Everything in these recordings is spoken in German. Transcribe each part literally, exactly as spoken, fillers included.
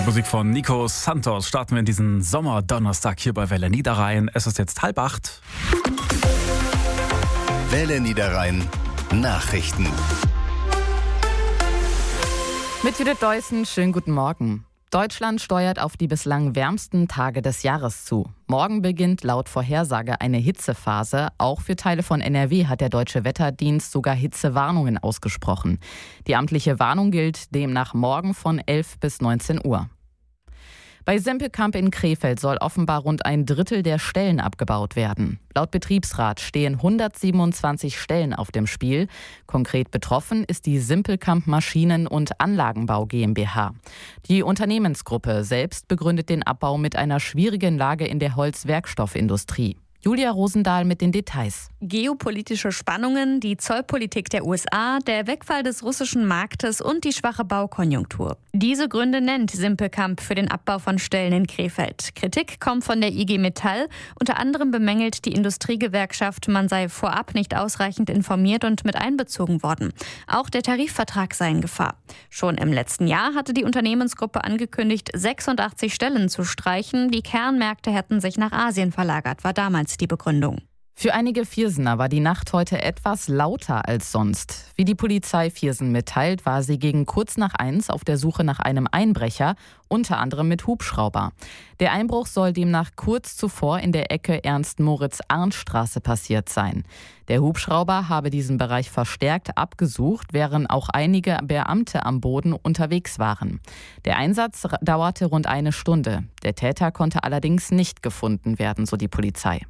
Musik von Nico Santos starten wir in diesen Sommerdonnerstag hier bei Welle Niederrhein. Es ist jetzt halb acht. Welle Niederrhein Nachrichten. Mit Judith Deussen, schönen guten Morgen. Deutschland steuert auf die bislang wärmsten Tage des Jahres zu. Morgen beginnt laut Vorhersage eine Hitzephase. Auch für Teile von N R W hat der Deutsche Wetterdienst sogar Hitzewarnungen ausgesprochen. Die amtliche Warnung gilt demnach morgen von elf bis neunzehn Uhr. Bei Simpelkamp in Krefeld soll offenbar rund ein Drittel der Stellen abgebaut werden. Laut Betriebsrat stehen hundertsiebenundzwanzig Stellen auf dem Spiel. Konkret betroffen ist die Simpelkamp Maschinen- und Anlagenbau GmbH. Die Unternehmensgruppe selbst begründet den Abbau mit einer schwierigen Lage in der Holzwerkstoffindustrie. Julia Rosendahl mit den Details. Geopolitische Spannungen, die Zollpolitik der U S A, der Wegfall des russischen Marktes und die schwache Baukonjunktur. Diese Gründe nennt Simpelkamp für den Abbau von Stellen in Krefeld. Kritik kommt von der I G Metall. Unter anderem bemängelt die Industriegewerkschaft, man sei vorab nicht ausreichend informiert und mit einbezogen worden. Auch der Tarifvertrag sei in Gefahr. Schon im letzten Jahr hatte die Unternehmensgruppe angekündigt, sechsundachtzig Stellen zu streichen. Die Kernmärkte hätten sich nach Asien verlagert, war damals die Begründung. Für einige Viersener war die Nacht heute etwas lauter als sonst. Wie die Polizei Viersen mitteilt, war sie gegen kurz nach eins auf der Suche nach einem Einbrecher, unter anderem mit Hubschrauber. Der Einbruch soll demnach kurz zuvor in der Ecke Ernst-Moritz-Arndt-Straße passiert sein. Der Hubschrauber habe diesen Bereich verstärkt abgesucht, während auch einige Beamte am Boden unterwegs waren. Der Einsatz dauerte rund eine Stunde. Der Täter konnte allerdings nicht gefunden werden, so die Polizei.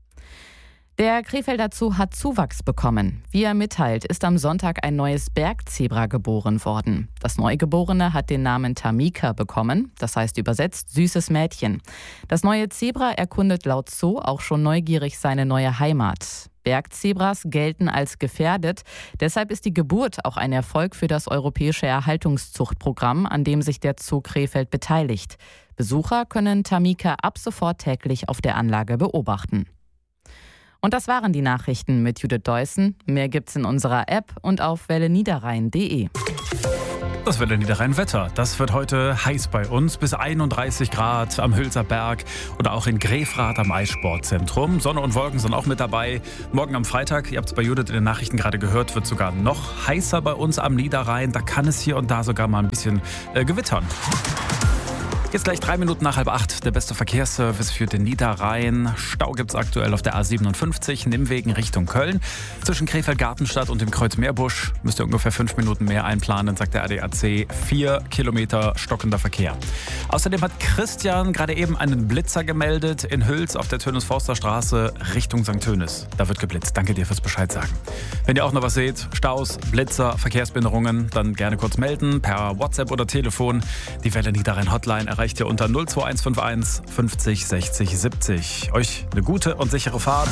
Der Krefelder Zoo hat Zuwachs bekommen. Wie er mitteilt, ist am Sonntag ein neues Bergzebra geboren worden. Das Neugeborene hat den Namen Tamika bekommen, das heißt übersetzt süßes Mädchen. Das neue Zebra erkundet laut Zoo auch schon neugierig seine neue Heimat. Bergzebras gelten als gefährdet, deshalb ist die Geburt auch ein Erfolg für das europäische Erhaltungszuchtprogramm, an dem sich der Zoo Krefeld beteiligt. Besucher können Tamika ab sofort täglich auf der Anlage beobachten. Und das waren die Nachrichten mit Judith Deussen. Mehr gibt's in unserer App und auf welle niederrhein punkt de. Das Welle Niederrhein Wetter. Das wird heute heiß bei uns, bis einunddreißig Grad am Hülser Berg oder auch in Grefrath am Eissportzentrum. Sonne und Wolken sind auch mit dabei. Morgen am Freitag, ihr habt es bei Judith in den Nachrichten gerade gehört, wird sogar noch heißer bei uns am Niederrhein. Da kann es hier und da sogar mal ein bisschen äh, gewittern. Jetzt gleich drei Minuten nach halb acht, der beste Verkehrsservice für den Niederrhein. Stau gibt es aktuell auf der A siebenundfünfzig, Nimmwegen Richtung Köln. Zwischen Krefeld-Gartenstadt und dem Kreuz Meerbusch müsst ihr ungefähr fünf Minuten mehr einplanen, sagt der A D A C. Vier Kilometer stockender Verkehr. Außerdem hat Christian gerade eben einen Blitzer gemeldet in Hüls auf der Tönnes-Forster-Straße Richtung Sankt Tönis. Da wird geblitzt. Danke dir fürs Bescheid sagen. Wenn ihr auch noch was seht, Staus, Blitzer, Verkehrsbehinderungen, dann gerne kurz melden per WhatsApp oder Telefon. Die Welle Niederrhein Hotline erreicht ihr unter null zwei eins fünf eins fünfzig sechzig siebzig. Euch eine gute und sichere Fahrt.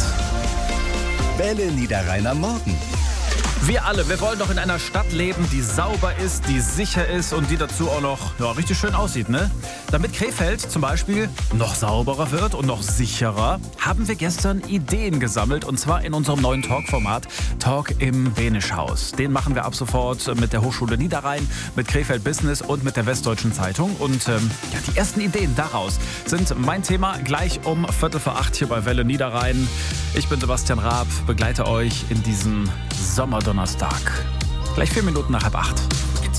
Welle Niederrhein am Morgen. Wir alle, wir wollen doch in einer Stadt leben, die sauber ist, die sicher ist und die dazu auch noch ja, richtig schön aussieht, ne? Damit Krefeld zum Beispiel noch sauberer wird und noch sicherer, haben wir gestern Ideen gesammelt und zwar in unserem neuen Talk-Format Talk im Benischhaus. Den machen wir ab sofort mit der Hochschule Niederrhein, mit Krefeld Business und mit der Westdeutschen Zeitung. Und ähm, ja, die ersten Ideen daraus sind mein Thema gleich um Viertel vor acht hier bei Welle Niederrhein. Ich bin Sebastian Raab, begleite euch in diesem Sommerdonnerstag. Gleich vier Minuten nach halb acht.